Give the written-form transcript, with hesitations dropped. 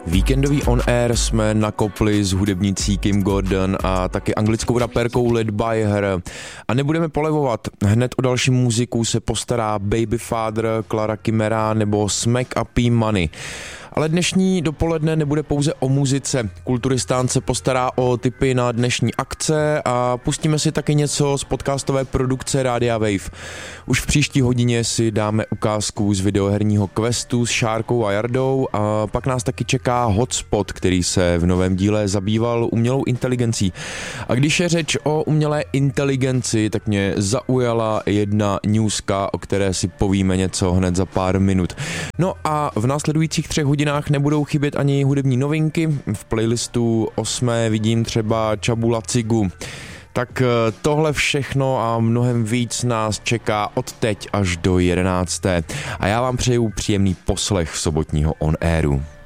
Víkendový On Air jsme nakopli s hudebnicí Kim Gordon a taky anglickou rapérkou Led By Her. A nebudeme polevovat, hned o další muziku se postará Baby Father, Clara Kimera nebo Smack a P Money. Ale dnešní dopoledne nebude pouze o muzice. Kulturistán se postará o tipy na dnešní akce a pustíme si taky něco z podcastové produkce Rádia Wave. Už v příští hodině si dáme ukázku z videoherního questu s Šárkou a Jardou a pak nás taky čeká Hotspot, který se v novém díle zabýval umělou inteligencí. A když je řeč o umělé inteligenci, tak mě zaujala jedna newska, o které si povíme něco hned za pár minut. No a v následujících 3 hodinách nebudou chybět ani hudební novinky. V playlistu 8 vidím třeba Chabula Cigu. Tak tohle všechno a mnohem víc nás čeká od teď až do 11. A já vám přeju příjemný poslech sobotního On Airu.